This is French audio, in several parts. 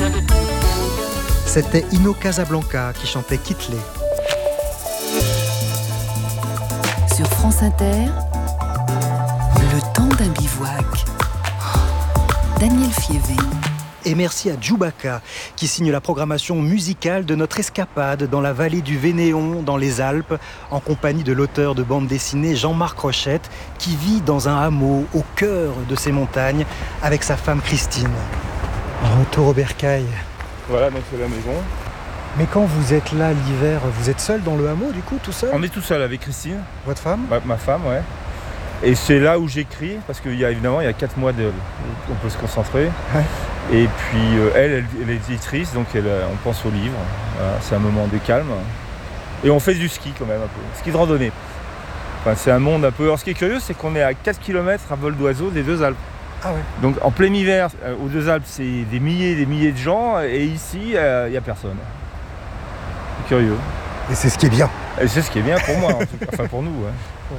C'était Ino Casablanca qui chantait Kitley. Sur France Inter, le temps d'un bivouac. Daniel Fievé. Et merci à Djoubaka qui signe la programmation musicale de notre escapade dans la vallée du Vénéon, dans les Alpes, en compagnie de l'auteur de bande dessinée Jean-Marc Rochette, qui vit dans un hameau au cœur de ces montagnes avec sa femme Christine. Retour au bercail. Voilà, donc c'est la maison. Mais quand vous êtes là l'hiver, vous êtes seul dans le hameau du coup, tout seul? On est tout seul avec Christine. Votre femme? Ma femme, ouais. Et c'est là où j'écris, parce qu'il y a 4 mois on peut se concentrer. Ouais. Et puis elle est éditrice, donc on pense au livre. Voilà, c'est un moment de calme. Et on fait du ski quand même un peu, ski de randonnée. Enfin, c'est un monde un peu... Alors ce qui est curieux, c'est qu'on est à 4 km à vol d'oiseau des Deux Alpes. Ah ouais. Donc en plein hiver, aux Deux Alpes, c'est des milliers de gens, et ici, il n'y a personne. C'est curieux. Et c'est ce qui est bien. Et c'est ce qui est bien pour moi, en tout cas. Enfin pour nous. Ouais. Ouais.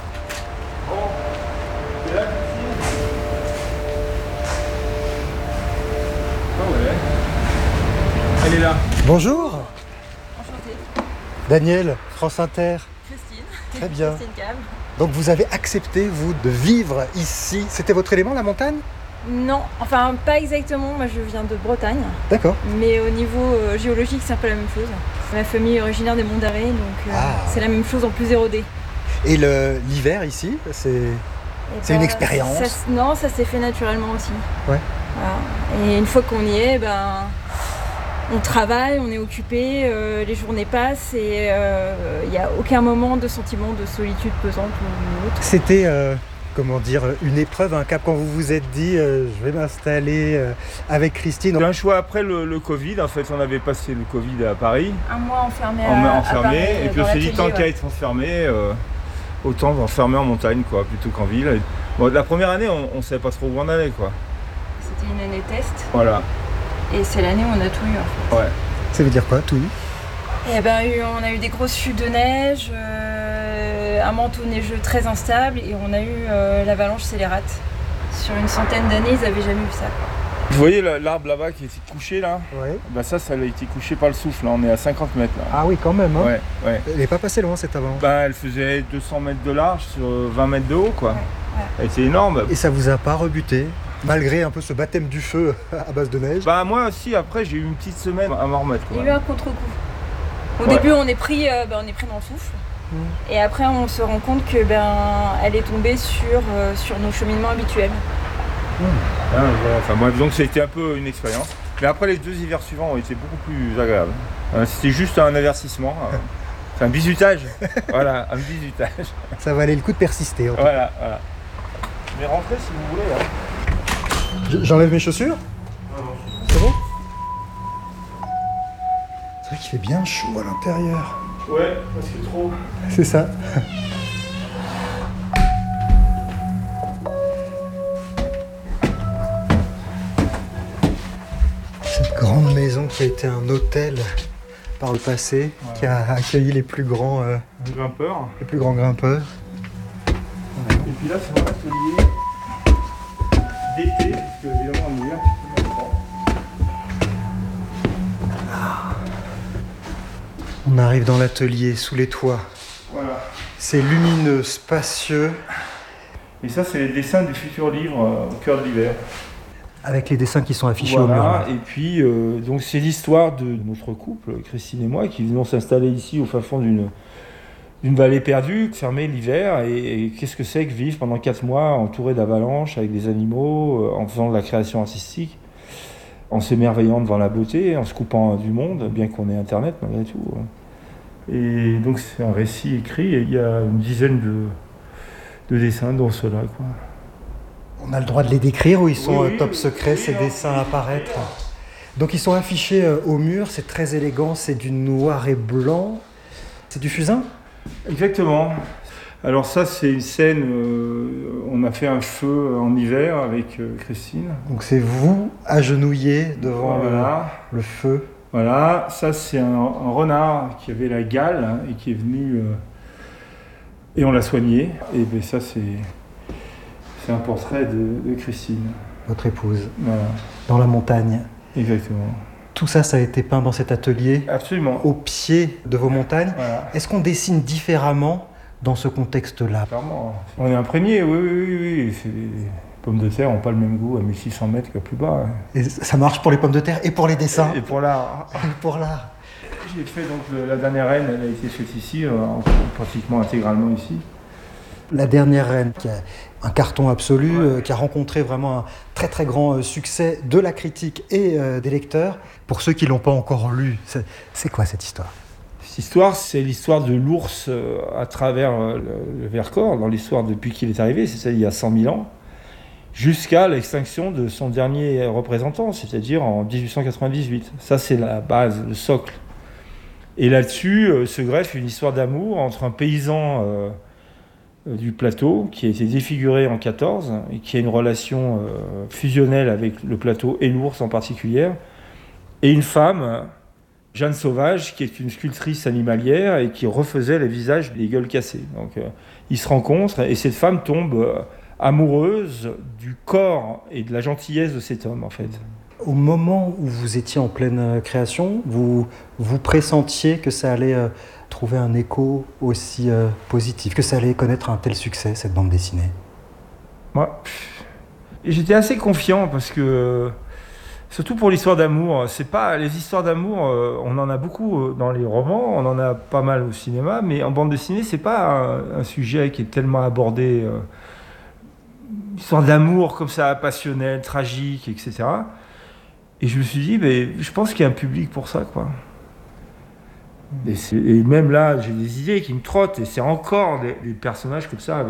Elle est là. Bonjour. Enchantée. Daniel, France Inter. Christine. Très bien. Christine Cam. Donc vous avez accepté, vous, de vivre ici. C'était votre élément, la montagne? Non, enfin pas exactement, moi je viens de Bretagne, D'accord. mais au niveau géologique c'est un peu la même chose. Ma famille est originaire des Monts d'Arrée, donc c'est la même chose en plus érodé. Et l'hiver ici, c'est une expérience? Non, ça s'est fait naturellement aussi. Ouais. Voilà. Et une fois qu'on y est, on travaille, on est occupé, les journées passent et il n'y a aucun moment de sentiment de solitude pesante ou autre. C'était, une épreuve, un cap quand vous vous êtes dit je vais m'installer avec Christine. C'est un choix après le Covid. En fait, on avait passé le Covid à Paris. Un mois enfermé à Paris, et puis on s'est dit tant qu'à être enfermé, autant enfermer en montagne quoi, plutôt qu'en ville. Et, bon, la première année, on ne savait pas trop où on allait quoi. C'était une année test. Voilà. Et c'est l'année où on a tout eu en fait. Ouais. Ça veut dire quoi, tout eu? Et on a eu des grosses chutes de neige, un manteau neigeux très instable et on a eu l'avalanche scélérate. Sur une centaine d'années, ils n'avaient jamais vu ça. Vous voyez l'arbre là-bas qui est couché là? Ouais. Ça a été couché par le souffle. Là. On est à 50 mètres là. Ah oui, quand même. Hein. Ouais. Elle n'est pas passée loin cette avalanche. Elle faisait 200 mètres de large sur 20 mètres de haut quoi. Ouais. Elle était énorme. Et ça vous a pas rebuté? Malgré un peu ce baptême du feu à base de neige? Moi aussi, après, j'ai eu une petite semaine à m'en remettre. Il y a eu un contre-coup. Au début, on est pris dans le souffle. Et après, on se rend compte que elle est tombée sur nos cheminements habituels. Voilà. Donc, c'était un peu une expérience. Mais après, les 2 hivers suivants ont été beaucoup plus agréables. C'était juste un avertissement. C'est un bizutage. Voilà, un bizutage. Ça valait le coup de persister. En tout cas. Voilà. Mais rentrez si vous voulez. Hein. J'enlève mes chaussures? C'est bon? C'est vrai qu'il fait bien chaud à l'intérieur. Ouais, parce que trop. C'est ça. Cette grande maison qui a été un hôtel par le passé, qui a accueilli les plus grands grimpeurs. Les plus grands grimpeurs. Et puis là, c'est mon atelier d'été, parce que évidemment, on est un petit peu dans On arrive dans l'atelier, sous les toits. Voilà. C'est lumineux, spacieux. Et ça, c'est les dessins du futur livre au cœur de l'hiver. Avec les dessins qui sont affichés au mur. Et puis, donc c'est l'histoire de notre couple, Christine et moi, qui venons s'installer ici au fin fond d'une vallée perdue, fermée l'hiver. Et qu'est-ce que c'est que vivre pendant 4 mois entouré d'avalanches, avec des animaux, en faisant de la création artistique, en s'émerveillant devant la beauté, en se coupant du monde, bien qu'on ait Internet malgré tout. Et donc c'est un récit écrit, et il y a une dizaine de dessins, dont ceux-là, quoi. On a le droit de les décrire ou ils sont Oui, top secret, ces dessins à paraître? Donc ils sont affichés au mur, c'est très élégant, c'est du noir et blanc. C'est du fusain? Exactement. Alors ça, c'est une scène, on a fait un feu en hiver avec Christine. Donc c'est vous, agenouillé devant le feu. Voilà, ça c'est un renard qui avait la gale et qui est venu, et on l'a soigné. Et bien ça, c'est un portrait de Christine. Votre épouse, Voilà. dans la montagne. Exactement. Tout ça, ça a été peint dans cet atelier, Absolument. au pied de vos montagnes. Voilà. Est-ce qu'on dessine différemment dans ce contexte-là? Clairement. On est imprégné, oui. Les pommes de terre n'ont pas le même goût à 1600 mètres que plus bas. Et ça marche pour les pommes de terre et pour les dessins. Et pour l'art. Et pour l'art. J'ai fait donc la dernière reine, elle a été faite ici, pratiquement intégralement ici. La dernière reine, qui a un carton absolu, qui a rencontré vraiment un très très grand succès de la critique et des lecteurs. Pour ceux qui ne l'ont pas encore lu, c'est quoi cette histoire? Cette histoire, c'est l'histoire de l'ours à travers le Vercors, dans l'histoire depuis qu'il est arrivé, c'est-à-dire il y a 100 000 ans, jusqu'à l'extinction de son dernier représentant, c'est-à-dire en 1898. Ça, c'est la base, le socle. Et là-dessus se greffe une histoire d'amour entre un paysan du plateau qui a été défiguré en 14 et qui a une relation fusionnelle avec le plateau et l'ours en particulier, et une femme, Jeanne Sauvage, qui est une sculptrice animalière et qui refaisait les visages des gueules cassées. Donc ils se rencontrent et cette femme tombe amoureuse du corps et de la gentillesse de cet homme en fait. Au moment où vous étiez en pleine création, vous pressentiez que ça allait trouver un écho aussi positif, que ça allait connaître un tel succès, cette bande dessinée? Moi, j'étais assez confiant parce que, surtout pour l'histoire d'amour, c'est pas les histoires d'amour, on en a beaucoup dans les romans, on en a pas mal au cinéma, mais en bande dessinée, c'est pas un sujet qui est tellement abordé. Histoire d'amour comme ça, passionnelle, tragique, etc. Et je me suis dit, mais je pense qu'il y a un public pour ça, quoi. Et même là, j'ai des idées qui me trottent, et c'est encore des personnages comme ça,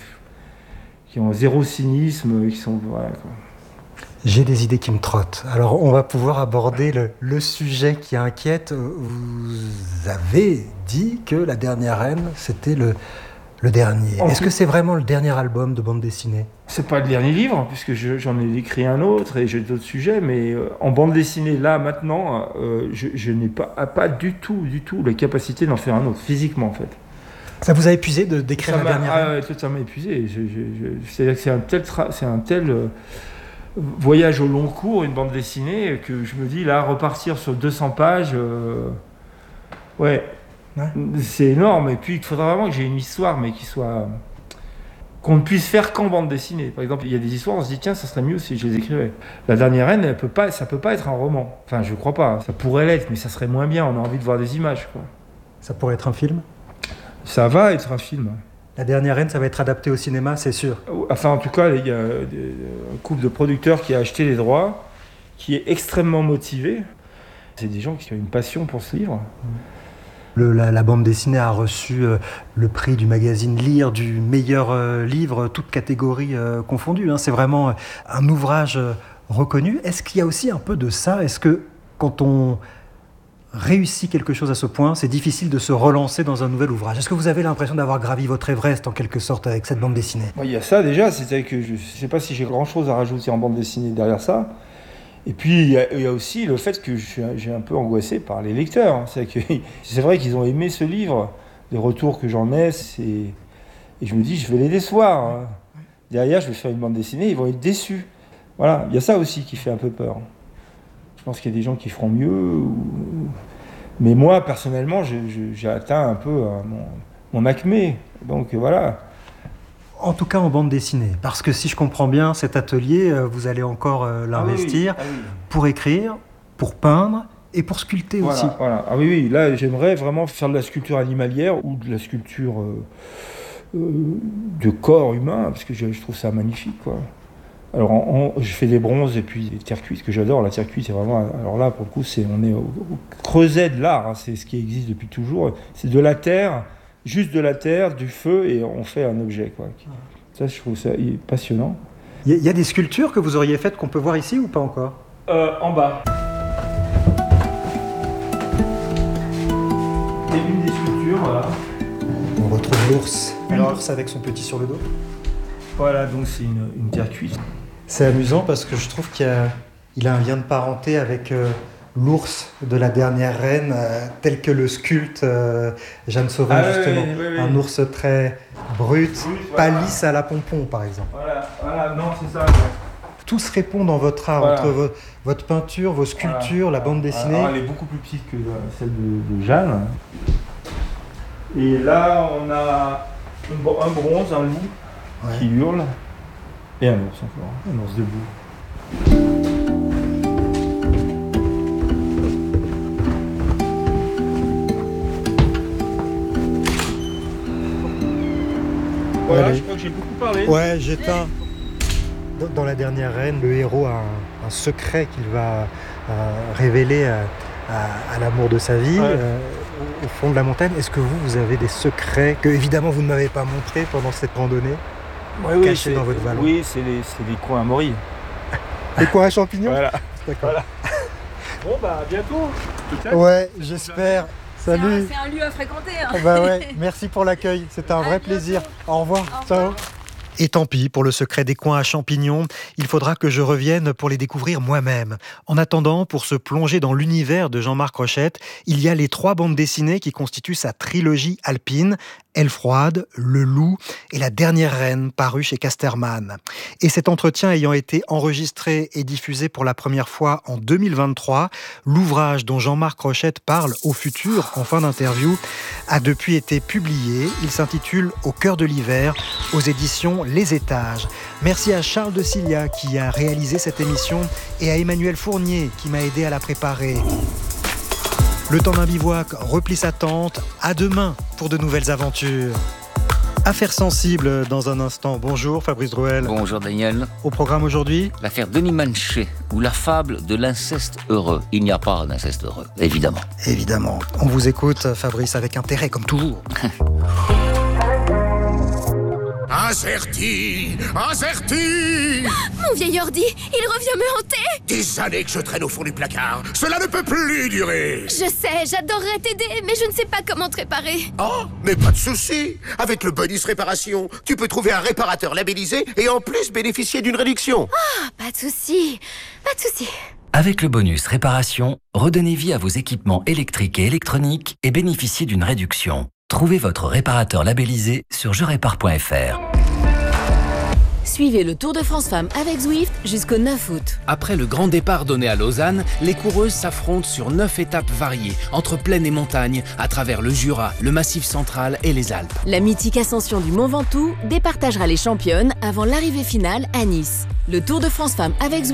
qui ont zéro cynisme, qui sont... Voilà, quoi. J'ai des idées qui me trottent. Alors, on va pouvoir aborder le sujet qui inquiète. Vous avez dit que La Dernière Reine, c'était le dernier. Est-ce que c'est vraiment le dernier album de bande dessinée? C'est pas le dernier livre, puisque j'en ai écrit un autre et j'ai d'autres sujets, mais en bande dessinée, là, maintenant, je n'ai pas du tout la capacité d'en faire un autre, physiquement, en fait. Ça vous a épuisé d'écrire La Dernière Reine? Tout ça m'a épuisé. C'est-à-dire que c'est un tel voyage au long cours, une bande dessinée, que je me dis, là, repartir sur 200 pages, ouais. C'est énorme, et puis il faudra vraiment que j'ai une histoire, mais qu'on ne puisse faire qu'en bande dessinée. Par exemple, il y a des histoires, on se dit tiens, ça serait mieux si je les écrivais. La Dernière Reine, ça peut pas être un roman. Enfin, je crois pas. Ça pourrait l'être, mais ça serait moins bien. On a envie de voir des images, quoi. Ça pourrait être un film? Ça va être un film. La Dernière Reine, ça va être adapté au cinéma, c'est sûr. Enfin, en tout cas, il y a un couple de producteurs qui a acheté les droits, qui est extrêmement motivé. C'est des gens qui ont une passion pour ce livre. La bande dessinée a reçu le prix du magazine Lire du meilleur livre, toutes catégories confondues. C'est vraiment un ouvrage reconnu. Est-ce qu'il y a aussi un peu de ça? Est-ce que quand on réussit quelque chose à ce point, c'est difficile de se relancer dans un nouvel ouvrage? Est-ce que vous avez l'impression d'avoir gravi votre Everest en quelque sorte avec cette bande dessinée? Il y a ça déjà, c'est-à-dire que je ne sais pas si j'ai grand-chose à rajouter en bande dessinée derrière ça. Et puis, il y a aussi le fait que j'ai un peu angoissé par les lecteurs. C'est vrai qu'ils ont aimé ce livre. Les retours que j'en ai, et je me dis, je vais les décevoir. Derrière, je vais faire une bande dessinée, ils vont être déçus. Voilà, il y a ça aussi qui fait un peu peur. Je pense qu'il y a des gens qui feront mieux. Mais moi, personnellement, j'ai atteint un peu mon acmé. Donc, voilà. En tout cas en bande dessinée, parce que si je comprends bien, cet atelier, vous allez encore l'investir pour écrire, pour peindre et pour sculpter aussi. Voilà. Ah oui, là j'aimerais vraiment faire de la sculpture animalière ou de la sculpture de corps humain, parce que je trouve ça magnifique, quoi. Alors je fais des bronzes et puis des terres cuites que j'adore. La terre cuite, c'est vraiment... Alors là, pour le coup, on est au creuset de l'art, c'est ce qui existe depuis toujours. C'est de la terre... Juste de la terre, du feu, et on fait un objet, quoi. Ça, je trouve ça passionnant. Il y a des sculptures que vous auriez faites qu'on peut voir ici ou pas encore? En bas. C'est une des sculptures, voilà. On retrouve l'ours. L'ours avec son petit sur le dos. Voilà, donc c'est une terre cuite. C'est amusant parce que je trouve qu'il a un lien de parenté avec... l'ours de La Dernière Reine, tel que le sculpte Jeanne Sauvage, justement. Oui. Un ours très brut, pas lisse à la pompon, par exemple. Voilà, non, c'est ça. Tout se répond dans votre art, Voilà. entre votre peinture, vos sculptures, la bande dessinée. Alors, elle est beaucoup plus petite que celle de Jeanne. Et là, on a un bronze, un loup qui hurle, et un ours encore, un ours debout. Voilà, Allez. je crois que j'ai beaucoup parlé. Ouais, j'éteins. Dans la dernière reine, le héros a un secret qu'il va révéler à l'amour de sa vie, Ouais. au fond de la montagne. Est-ce que vous avez des secrets que, évidemment, vous ne m'avez pas montré pendant cette randonnée, cachés dans votre vallon? Oui, c'est les coins à Maury. Les coins à champignons? Voilà. D'accord. Voilà. Bon, bah, à bientôt. Peut-être. Ouais, j'espère. Salut. C'est un lieu à fréquenter. Hein. Ah bah ouais, merci pour l'accueil, c'était un vrai plaisir. Au revoir. Ciao. Et tant pis pour le secret des coins à champignons, il faudra que je revienne pour les découvrir moi-même. En attendant, pour se plonger dans l'univers de Jean-Marc Rochette, il y a les 3 bandes dessinées qui constituent sa trilogie alpine, Elle froide, Le loup et La dernière reine, parue chez Casterman. Et cet entretien ayant été enregistré et diffusé pour la première fois en 2023, l'ouvrage dont Jean-Marc Rochette parle au futur en fin d'interview a depuis été publié. Il s'intitule Au cœur de l'hiver, aux éditions Les Étages. Merci à Charles de Cilia qui a réalisé cette émission et à Emmanuel Fournier qui m'a aidé à la préparer. Le temps d'un bivouac replie sa tente. À demain pour de nouvelles aventures. Affaires sensibles dans un instant. Bonjour Fabrice Drouel. Bonjour Daniel. Au programme aujourd'hui, L'affaire Denis Manchet, ou la fable de l'inceste heureux. Il n'y a pas d'inceste heureux, évidemment. évidemment. On vous écoute Fabrice avec intérêt comme toujours. Incerti, incerti. Mon vieil ordi, il revient me hanter. Des années que je traîne au fond du placard. Cela ne peut plus durer. Je sais, j'adorerais t'aider, mais je ne sais pas comment te réparer. Oh, mais pas de souci. Avec le bonus réparation, tu peux trouver un réparateur labellisé et en plus bénéficier d'une réduction. Ah, pas de souci, pas de souci. Avec le bonus réparation, redonnez vie à vos équipements électriques et électroniques et bénéficiez d'une réduction. Trouvez votre réparateur labellisé sur jerépare.fr. Suivez le Tour de France Femmes avec Zwift jusqu'au 9 août. Après le grand départ donné à Lausanne, les coureuses s'affrontent sur 9 étapes variées, entre plaine et montagne, à travers le Jura, le Massif central et les Alpes. La mythique ascension du Mont Ventoux départagera les championnes avant l'arrivée finale à Nice. Le Tour de France Femmes avec Zwift